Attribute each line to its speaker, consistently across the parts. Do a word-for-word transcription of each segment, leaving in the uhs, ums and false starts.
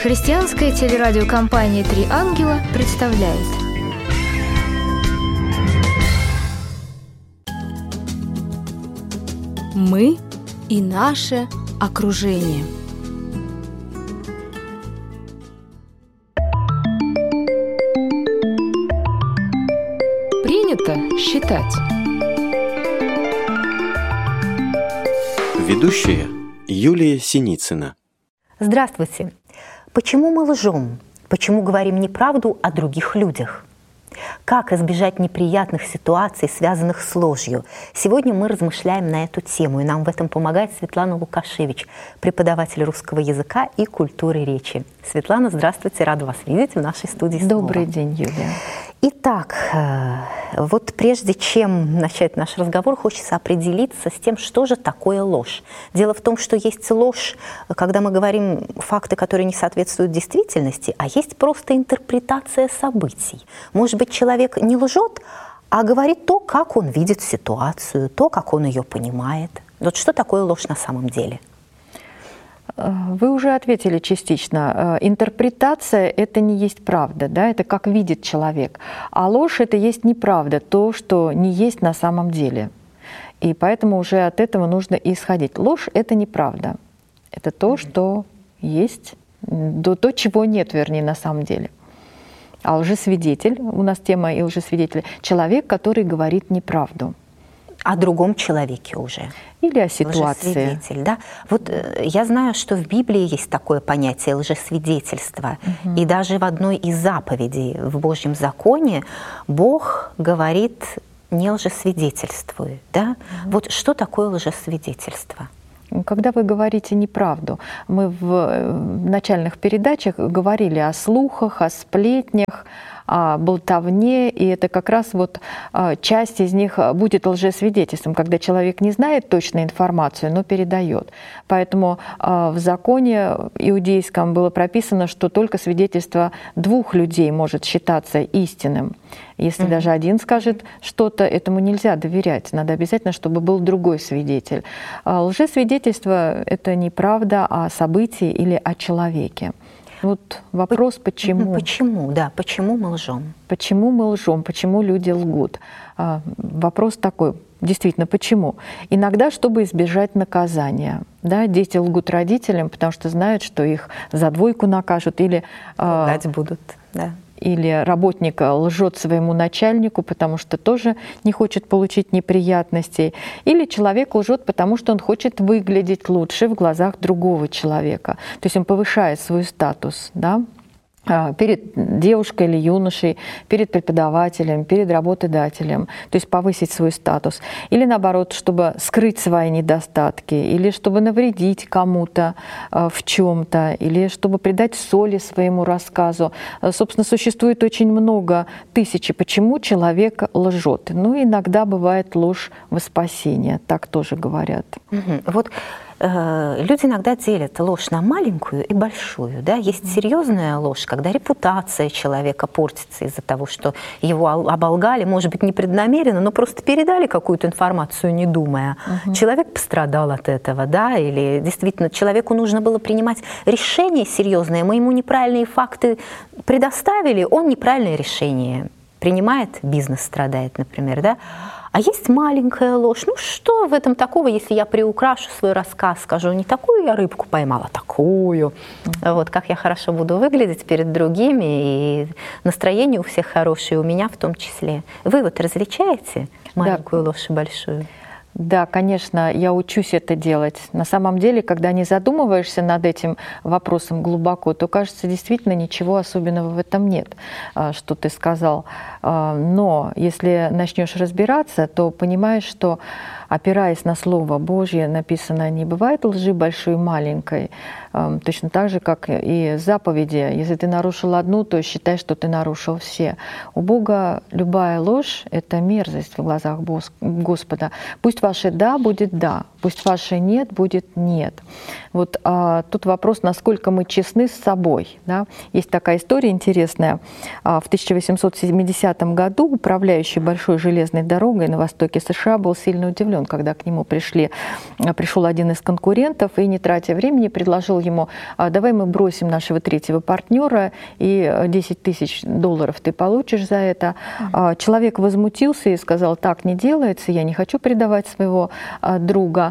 Speaker 1: Христианская телерадиокомпания «Три ангела» представляет. Мы и наше окружение. Принято считать.
Speaker 2: Ведущая Юлия Синицына.
Speaker 3: Здравствуйте. Почему мы лжем? Почему говорим неправду о других людях? Как избежать неприятных ситуаций, связанных с ложью? Сегодня мы размышляем на эту тему, и нам в этом помогает Светлана Лукашевич, преподаватель русского языка и культуры речи. Светлана, здравствуйте, рада вас видеть в нашей студии.
Speaker 4: Добрый день, Юлия.
Speaker 3: Итак, вот прежде чем начать наш разговор, хочется определиться с тем, что же такое ложь. Дело в том, что есть ложь, когда мы говорим факты, которые не соответствуют действительности, а есть просто интерпретация событий. Может быть, человек не лжет, а говорит то, как он видит ситуацию, то, как он ее понимает. Вот что такое ложь на самом деле?
Speaker 4: Вы уже ответили частично. Интерпретация – это не есть правда, да? Это как видит человек. А ложь – это есть неправда, то, что не есть на самом деле. И поэтому уже от этого нужно исходить. Ложь – это неправда. Это то, что есть, то, чего нет, вернее, на самом деле. А лжесвидетель, у нас тема и лжесвидетель, человек, который говорит неправду.
Speaker 3: О другом человеке уже.
Speaker 4: Или о ситуации.
Speaker 3: Лжесвидетель, да? Вот э, я знаю, что в Библии есть такое понятие лжесвидетельства. Угу. И даже в одной из заповедей в Божьем законе Бог говорит: не лжесвидетельствуй. Да? Угу. Вот что такое лжесвидетельство?
Speaker 4: Когда вы говорите неправду, мы в начальных передачах говорили о слухах, о сплетнях, о болтовне, и это как раз вот часть из них будет лжесвидетельством, когда человек не знает точную информацию, но передает. Поэтому в законе иудейском было прописано, что только свидетельство двух людей может считаться истинным. Если mm-hmm. даже один скажет что-то, этому нельзя доверять. Надо обязательно, чтобы был другой свидетель. Лжесвидетельство — это не правда о событии или о человеке. Вот вопрос, почему?
Speaker 3: Почему, да, почему мы лжем?
Speaker 4: Почему мы лжем, почему люди лгут? Вопрос такой, действительно, почему? Иногда, чтобы избежать наказания. Да, дети лгут родителям, потому что знают, что их за двойку накажут. Или
Speaker 3: ругать будут, да.
Speaker 4: Или работник лжет своему начальнику, потому что тоже не хочет получить неприятностей. Или человек лжет, потому что он хочет выглядеть лучше в глазах другого человека. То есть он повышает свой статус, да, перед девушкой или юношей, перед преподавателем, перед работодателем, то есть повысить свой статус. Или наоборот, чтобы скрыть свои недостатки, или чтобы навредить кому-то в чем-то, или чтобы придать соли своему рассказу. Собственно, существует очень много тысяч, почему человек лжет. Ну, иногда бывает ложь во спасение, так тоже говорят.
Speaker 3: Угу. Вот люди иногда делят ложь на маленькую и большую. Да? Есть серьезная ложь, когда репутация человека портится из-за того, что его оболгали, может быть, непреднамеренно, но просто передали какую-то информацию, не думая. Угу. Человек пострадал от этого, да? Или действительно человеку нужно было принимать решение серьезное, мы ему неправильные факты предоставили, он неправильное решение принимает, бизнес страдает, например, да? А есть маленькая ложь. Ну что в этом такого, если я приукрашу свой рассказ, скажу, не такую я рыбку поймала, а такую. Mm-hmm. Вот как я хорошо буду выглядеть перед другими, и настроение у всех хорошее, у меня в том числе. Вы вот различаете маленькую да. ложь и большую?
Speaker 4: Да, конечно, я учусь это делать. На самом деле, когда не задумываешься над этим вопросом глубоко, то, кажется, действительно ничего особенного в этом нет, что ты сказал. Но если начнешь разбираться, то понимаешь, что, опираясь на Слово Божье, написано: не бывает лжи большой и маленькой. Точно так же, как и заповеди. Если ты нарушил одну, то считай, что ты нарушил все. У Бога любая ложь — это мерзость в глазах Господа. Пусть ваше «да» будет «да», пусть ваше «нет» будет «нет». Вот а, тут вопрос, насколько мы честны с собой. Да? Есть такая история интересная. А, в тысяча восемьсот семидесятом году управляющий большой железной дорогой на востоке США был сильно удивлен, удивлен, когда к нему пришли, пришел один из конкурентов и, не тратя времени, предложил ему: давай мы бросим нашего третьего партнера, и десять тысяч долларов ты получишь за это. Mm-hmm. Человек возмутился и сказал: так не делается, я не хочу предавать своего друга.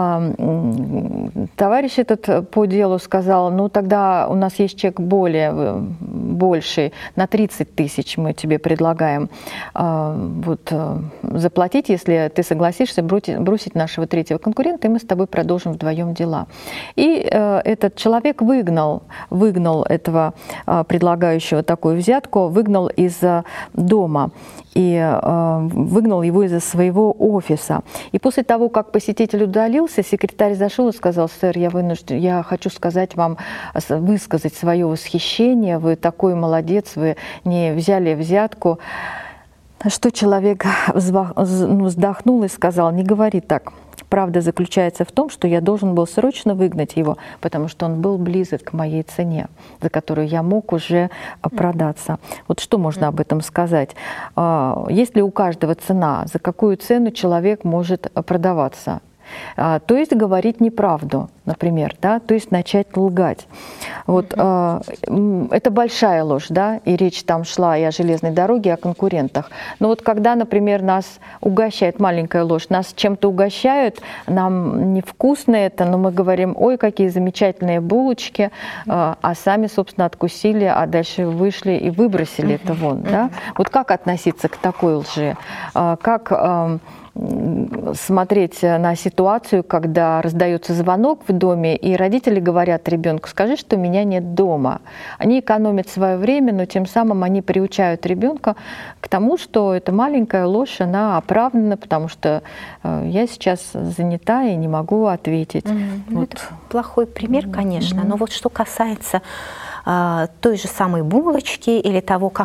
Speaker 4: Товарищ этот по делу сказал: ну тогда у нас есть чек более больший, на тридцать тысяч мы тебе предлагаем вот, заплатить, если ты согласишься бросить нашего третьего конкурента, и мы с тобой продолжим вдвоем дела. И этот человек выгнал, выгнал этого предлагающего такую взятку, выгнал из дома и э, выгнал его из своего офиса. И после того, как посетитель удалился, секретарь зашел и сказал: сэр, я вынужден, я хочу сказать вам, высказать свое восхищение, вы такой молодец, вы не взяли взятку. Что человек вздохнул и сказал: не говори так. Правда заключается в том, что я должен был срочно выгнать его, потому что он был близок к моей цене, за которую я мог уже продаться. Вот что можно об этом сказать? Есть ли у каждого цена, за какую цену человек может продаваться? То есть говорить неправду, например, да, то есть начать лгать. Вот, mm-hmm. э, это большая ложь, да, и речь там шла и о железной дороге, и о конкурентах. Но вот когда, например, нас угощает, маленькая ложь, нас чем-то угощают, нам невкусно это, но мы говорим: ой, какие замечательные булочки, э, а сами, собственно, откусили, а дальше вышли и выбросили mm-hmm. это вон, mm-hmm. да. Вот как относиться к такой лжи? Э, как... Э, смотреть на ситуацию, когда раздается звонок в доме, и родители говорят ребенку: скажи, что меня нет дома. Они экономят свое время, но тем самым они приучают ребенка к тому, что эта маленькая ложь, она оправдана, потому что я сейчас занята и не могу ответить.
Speaker 3: Mm-hmm.
Speaker 4: Вот.
Speaker 3: Это плохой пример, конечно, mm-hmm. но вот что касается той же самой булочки или того, как